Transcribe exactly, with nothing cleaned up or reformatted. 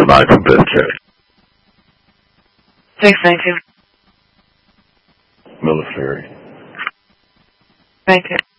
nine from BizCheck. six nineteen. Military. Thank you.